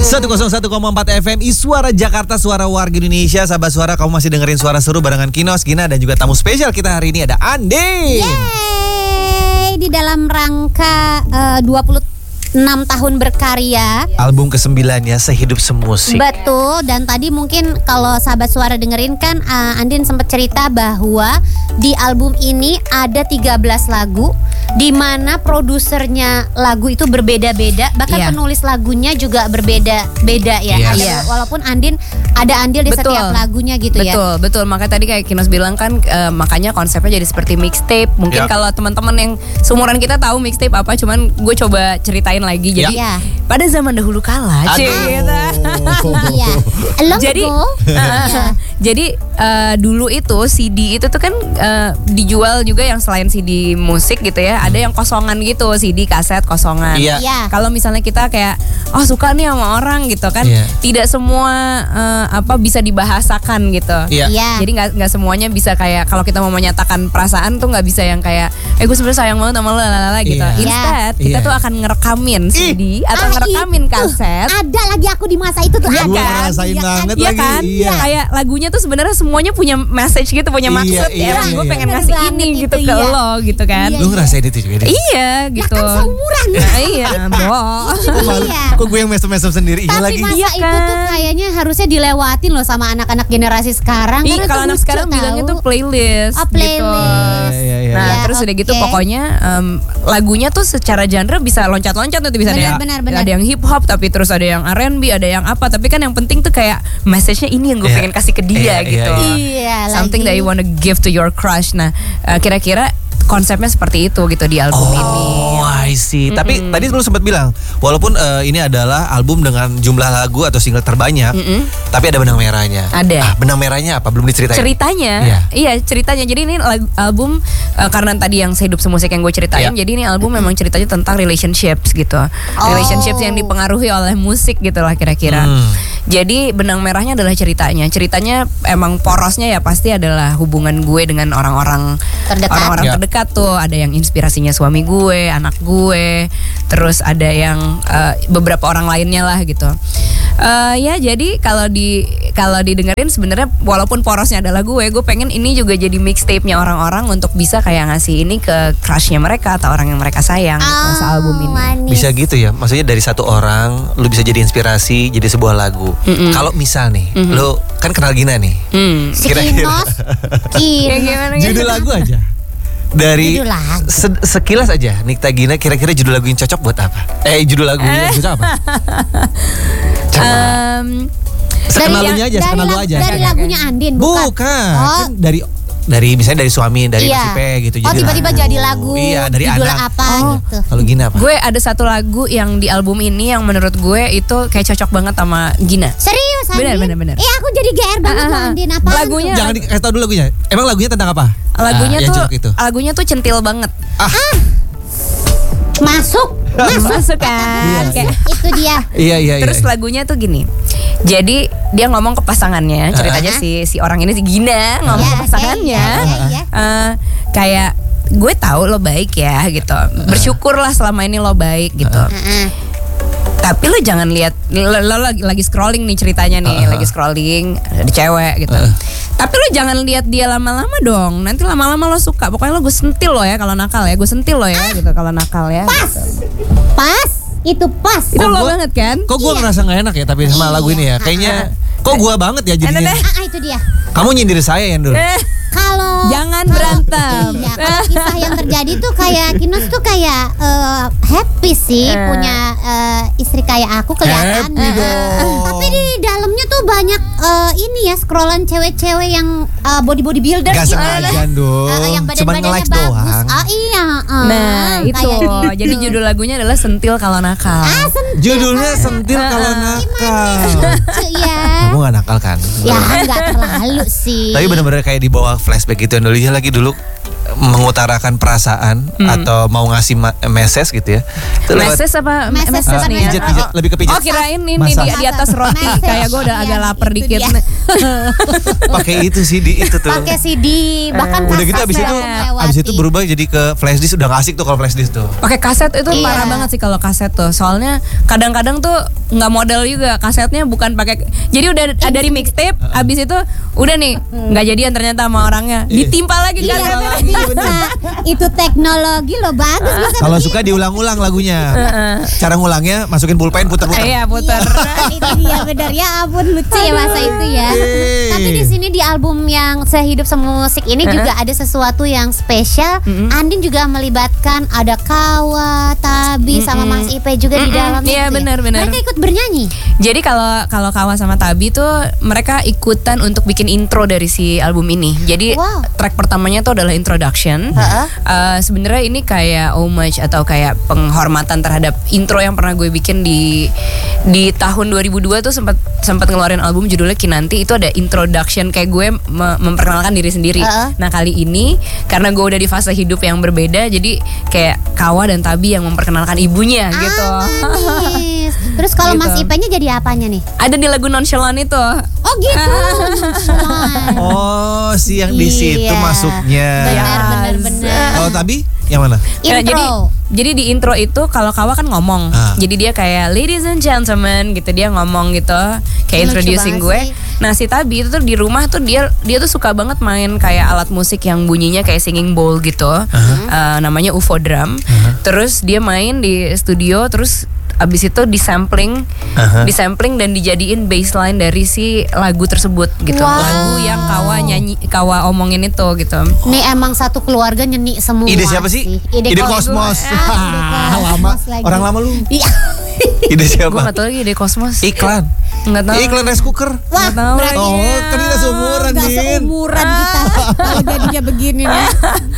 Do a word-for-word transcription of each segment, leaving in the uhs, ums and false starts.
seratus satu koma empat F M I Suara Jakarta, suara warga Indonesia. Sahabat suara, kamu masih dengerin Suara Seru barengan Kinos, Gina, dan juga tamu spesial kita hari ini ada Andin. Yeay, di dalam rangka uh, dua puluh enam tahun berkarya, album kesembilan ya, Sehidup Semusik. Betul. Dan tadi mungkin kalau sahabat suara dengerin kan, uh, Andin sempat cerita bahwa di album ini ada tiga belas lagu, di mana produsernya lagu itu berbeda-beda, bahkan yeah. penulis lagunya juga berbeda-beda ya. Yes. Ada, Yeah. Walaupun Andin ada andil di Betul. setiap lagunya gitu betul, ya. Betul, betul. Makanya tadi kayak Kinos bilang kan, uh, makanya konsepnya jadi seperti mixtape. Mungkin Yep. kalau teman-teman yang seumuran kita tahu mixtape apa, cuman gue coba ceritain lagi. Jadi Iya. pada zaman dahulu kala, Aduh. cik, gitu. Iya. Long Jadi, ago. Iya. Jadi uh, dulu itu C D itu tuh kan uh, dijual juga yang selain C D musik gitu ya, ada yang kosongan gitu, C D kaset kosongan. Iya. Iya. Kalau misalnya kita kayak oh suka nih sama orang gitu kan, Iya. tidak semua uh, apa bisa dibahasakan gitu. Iya. Iya. Jadi nggak nggak semuanya bisa kayak kalau kita mau menyatakan perasaan tuh nggak bisa yang kayak eh gue sebenarnya sayang banget sama lo lalala gitu. Iya. Instead kita Iya. tuh akan ngerekamin C D atau Ah, ngerekamin itu. kaset. Ada lagi aku di masa itu tuh. Iya ada. Gue kan? ngerasain Iya kan? banget Iya lagi. kan? Iya. Kayak lagunya tuh sebenarnya semuanya punya message gitu, punya Iya, maksud iya, ya. iya, Gue iya. pengen Bener ngasih banget ini itu, gitu ke iya. lo gitu kan. Iya, Lu ngerasain itu juga deh. Iya gitu. Lah kan seumuran. Nah, iya, boh. Iya. Kok gue yang mesem-mesem sendiri? Iya Tapi lagi. masa Iya itu tuh kan? kayaknya harusnya dilewatin loh sama anak-anak generasi sekarang. Ih, karena kalau tuh anak lucu sekarang bilangnya tahu. tuh playlist. Oh, playlist. Gitu. Iya, iya, Nah, iya. terus udah gitu Oke. pokoknya em, lagunya tuh secara genre bisa loncat-loncat tuh, bisa ada Benar, yang, benar, benar. ada yang hip hop, tapi terus ada yang R and B, ada yang apa. Tapi kan yang penting tuh kayak message-nya ini yang gue Iya. pengen kasih ke dia Iya, gitu. iya, Iya, Something lagi. that you wanna give to your crush. Nah, eh, kira-kira konsepnya seperti itu gitu di album ini. Oh, I see. Tapi tadi lu sempat bilang, walaupun eh, ini adalah album dengan jumlah lagu atau single terbanyak, Mm-mm. tapi ada benang merahnya. Ada. Ah, benang merahnya apa? Belum diceritain. Ceritanya, Iya. iya ceritanya. Jadi ini lag- album uh, karena tadi yang Sehidup Semusik yang gue ceritain. Iya. Jadi ini album memang ceritanya tentang relationships gitu, relationships yang dipengaruhi oleh musik gitulah kira-kira. Hmm. Jadi benang merahnya adalah ceritanya. Ceritanya emang porosnya ya pasti adalah hubungan gue dengan orang-orang Terdekat. orang-orang Ya. terdekat tuh. Ada yang inspirasinya suami gue, anak gue, terus ada yang uh, beberapa orang lainnya lah gitu. Uh, ya jadi kalau di kalau didengerin sebenarnya walaupun porosnya adalah gue, gue pengen ini juga jadi mixtape-nya orang-orang untuk bisa kayak ngasih ini ke crush-nya mereka atau orang yang mereka sayang gitu, sealbum ini. manis. Bisa gitu ya, maksudnya dari satu orang lu bisa jadi inspirasi jadi sebuah lagu. Mm-mm. Kalau misal nih, lu kan kenal Gina nih, Hmm. Si kira-kira. Kinos, Ya, Kinos. gimana, judul gimana? lagu aja. Dari Judul lagu. se- sekilas aja, Nikta Gina kira-kira judul lagu yang cocok buat apa? Eh judul lagu yang cocok apa? Coba. Um, Sekenal Dari lunya yang- aja, dari sekenal lu lag- aja. Dari lagunya Andin bukan? Bukan, Oh. kan dari dari misalnya dari suami, dari Iya. Mas Ipe gitu. Oh, tiba-tiba lagu. jadi lagu. Iya, dari judul anak. apa gitu. Kalau Gina apa? gue ada satu lagu yang di album ini yang menurut gue itu kayak cocok banget sama Gina. Serius Andin? Benar, benar, benar. Eh aku jadi G R banget Ah, loh ah, Andin. Apa lagunya- Jangan dikasih tau dulu lagunya. Emang lagunya tentang apa? Lagunya Ah, yang tuh cocok itu. lagunya tuh centil banget. Masuk. Masuk. Masuk kan? Kayak- Itu dia. Iya, iya, Terus iya. lagunya tuh gini. Jadi dia ngomong ke pasangannya, ceritanya Ah. si si orang ini si Gina ngomong Iya, ke pasangannya. iya, iya, iya. eh, kayak gue tahu lo baik ya gitu. Bersyukurlah selama ini lo baik gitu. Heeh. Tapi lo jangan lihat lo, lo lagi, lagi scrolling nih ceritanya nih, Uh-huh. lagi scrolling ada cewek gitu. Uh. Tapi lo jangan lihat dia lama-lama dong. Nanti lama-lama lo suka. Pokoknya lo gue sentil lo ya kalau nakal ya. Gue sentil lo ya gitu kalau nakal ya. Pas. Pas. Itu pas. Itu Kok lo gua- banget kan? Kok gue ngerasa gak enak ya tapi sama lagu ini ya. Kayaknya kok gue banget ya jadinya. Enak deh. Ah, ah, itu dia. Kamu nyindir saya ya dulu. Eh, Kalau Jangan kalau- berantem. Iya, kalau kisah yang terjadi tuh kayak Kinos tuh kayak eh, happy sih Eh. punya eh, istri kayak aku kelihatan. Happy dong. Tapi di dalamnya tuh banyak eh, ini ya scrollan cewek-cewek yang eh, body bodybuilder Gak gitu. sengaja dong. Eh, yang Cuman badan-badannya nge-like bagus. doang. Ah iya. eh, Nah itu kayak gitu. jadi judul lagunya adalah Sentil Kalau Nakal. Ah, sentil. Judulnya Sentil Kalau Nakal. Lucu ya. Kamu gak nakal kan? Ya nggak terlalu sih. Tapi benar-benar kayak di bawah flashback gitu. Dulu dia lagi dulu mengutarakan perasaan atau mau ngasih ma- message gitu ya. Itu lewat- Meses apa? Meses, Meses bukan nih ya? pijat, pijat, lebih ke pijat. Oh kirain ini Masak. di, di atas roti. Meses. Kayak gue udah agak Iya, lapar itu dikit. dia. pakai itu sih di itu tuh. Pakai C D bahkan Udah gitu abis kaset itu melewati. abis itu berubah jadi ke flash disk, udah gak asik tuh kalau flash disk tuh. Oke kaset itu Iya. parah banget sih kalau kaset tuh. Soalnya kadang-kadang tuh nggak modal juga, kasetnya bukan pakai. Jadi udah ada di mixtape, abis itu udah nih nggak jadian ternyata sama orangnya, ditimpa lagi Iya, kasetnya. bisa. Itu teknologi loh, bagus bisa Kalau begitu. suka diulang-ulang lagunya. Cara ngulangnya masukin pulpen puter-puter. Iya putar. Itu dia benar ya ampun lucu ya masa itu ya. Yeay. Tapi di sini di album yang Sehidup Semusik ini juga ada sesuatu yang spesial. Andin juga melibatkan ada Kawa, Tabi sama Mas Ipe juga di dalamnya. Iya, gitu ya. benar-benar. Mereka ikut bernyanyi. Jadi kalau kalau Kawa sama Tabi tuh mereka ikutan untuk bikin intro dari si album ini. Jadi Wow. track pertamanya tuh adalah introduction. Heeh. Uh, Sebenarnya ini kayak homage atau kayak penghormatan terhadap intro yang pernah gue bikin di di tahun dua ribu dua tuh sempat sempat ngeluarin album judulnya Kinanti. Itu ada introduction kayak gue me- memperkenalkan diri sendiri. Heeh. Nah kali ini karena gue udah di fase hidup yang berbeda, jadi kayak Kawa dan Tabi yang memperkenalkan ibunya gitu. Ah, manis. Terus kalau Gitu. Mas Ipe-nya jadi apanya nih? Ada di lagu Nonchalant itu. Oh gitu. Nonchalant. Oh, si yang di situ Iya. masuknya. Benar benar benar. Kalau Tabi yang mana? Ya, jadi Intro. jadi di intro itu kalau Kawa kan ngomong, Ah. jadi dia kayak ladies and gentlemen gitu, dia ngomong gitu, kayak Lucu introducing banget gue. sih. Nah si Tabi itu tuh di rumah tuh dia dia tuh suka banget main kayak alat musik yang bunyinya kayak singing bowl gitu, Eh, namanya U F O drum. Terus dia main di studio, terus abis itu disampling, Aha. disampling dan dijadiin baseline dari si lagu tersebut gitu. Wow. Lagu yang Kawa nyanyi, Kawa omongin itu gitu. Nih emang satu keluarga nyanyi semua. Ide siapa sih? Ide, Ide Kosmos. Kosmos. Ah, ide lama. Kosmos lagi. Orang lama lu. Iya. Ide Gue siapa? gak tau lagi deh Kosmos. Iklan. Nggak tahu. Iklan rice cooker. Wah, Nggak tahu berarti lagi. Oh, kan kita seumuran, nggak Din. seumuran kita. Kalau jadinya begini nih.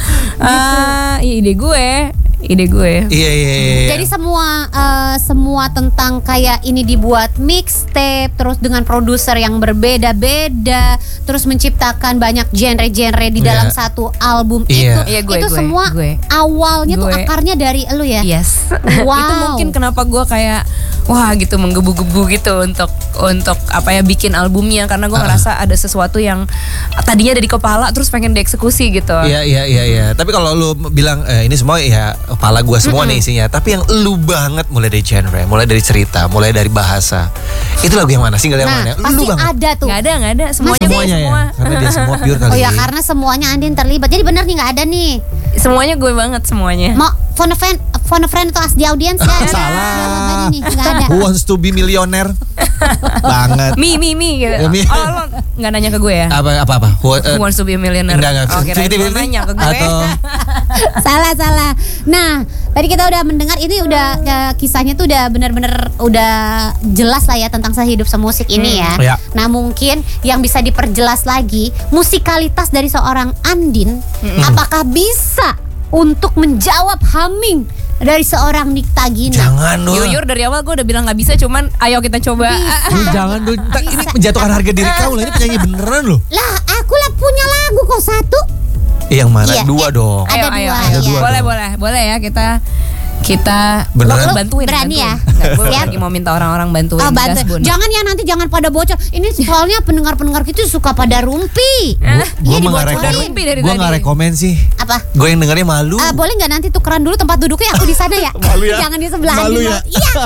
Ah, iya, ide gue, ide gue. Iya iya iya. Jadi semua eh, semua tentang kayak ini dibuat mixtape terus dengan produser yang berbeda-beda terus menciptakan banyak genre-genre di dalam Iya. satu album Iya. itu. Iya, gue, itu gue, semua gue. awalnya tuh Gue. akarnya dari elu ya. Yes. Wow. Itu mungkin kenapa gue kayak wah gitu menggebu-gebu gitu untuk untuk apa ya bikin albumnya karena gue ngerasa ada sesuatu yang tadinya ada di kepala terus pengen dieksekusi gitu. Iya iya iya iya. Tapi kalau lu bilang eh, ini semua ya kepala gua semua nih isinya. Tapi yang lu banget mulai dari genre, mulai dari cerita, mulai dari bahasa. Itu lagu yang mana? Single yang Nah, mana? pasti Lu banget. ada tuh. Nggak ada nggak ada semuanya Semuanya ya. semua. Karena dia semua pure kali. Oh ya ini. karena semuanya Andin terlibat. Jadi benar nih nggak ada nih. Semuanya gue banget semuanya. Mau phone a friend, phone a friend atau ask the audience ya? Salah. Jawabannya nih nggak ada. Who wants to be millionaire? Banget. Mi mi mi gitu. Ya, Mi. Oh lo nggak nanya ke gue ya? Apa apa apa? Who, eh, Who wants to be a millionaire? Enggak enggak. Oh, kirain Fifty, lo fifty? nanya ke gue. Atau salah salah. Nah, tadi kita udah mendengar ini udah eh, kisahnya tuh udah benar-benar udah jelas lah ya tentang Sehidup Semusik ini ya. Ya. Nah, mungkin yang bisa diperjelas lagi musikalitas dari seorang Andin, apakah bisa untuk menjawab humming dari seorang Nikta Gina? jangan dulu. Jujur dari awal gue udah bilang nggak bisa, cuman ayo kita coba. Lu jangan dulu. Ntar ini Bisa. menjatuhkan harga diri kau lah. Ini penyanyi beneran loh. Lah, aku lah punya lagu kok satu. Eh, yang mana? Iya, Dua eh, dong. Ada Ayo, ayo, dua, ayo. iya. Boleh, boleh, boleh ya kita kita Beneran? Lo bantuin, Berani bantuin. ya? Nggak, gue Siap. lagi mau minta orang-orang bantuin. Oh, bantu. Gas, Bun. Jangan ya nanti jangan pada bocor. Ini soalnya pendengar-pendengar kita suka pada rumpi. Gua, Iya, gua nggak dibocorin. rekom- Rumpi dari gua tadi. nggak rekomen sih. Apa? Gue yang dengarnya malu. Ah, boleh nggak nanti tukeran dulu tempat duduknya aku di sana ya? Malu ya? Jangan di sebelah Malu Andin. ya? Iya.